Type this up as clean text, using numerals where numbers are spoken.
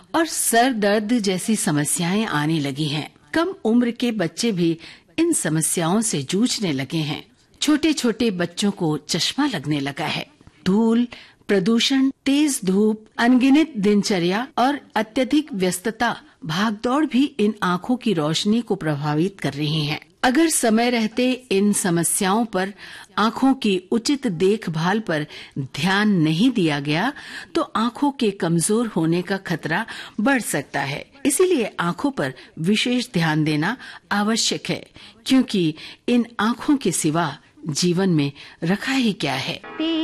और सर दर्द जैसी समस्याएं आने लगी हैं। कम उम्र के बच्चे भी इन समस्याओं से जूझने लगे हैं। छोटे छोटे बच्चों को चश्मा लगने लगा है। धूल, प्रदूषण, तेज धूप, अनगिनत दिनचर्या और अत्यधिक व्यस्तता, भागदौड़ भी इन आँखों की रोशनी को प्रभावित कर रही हैं। अगर समय रहते इन समस्याओं पर, आँखों की उचित देखभाल पर ध्यान नहीं दिया गया तो आँखों के कमजोर होने का खतरा बढ़ सकता है। इसीलिए आँखों पर विशेष ध्यान देना आवश्यक है, क्योंकि इन आँखों के सिवा जीवन में रखा ही क्या है।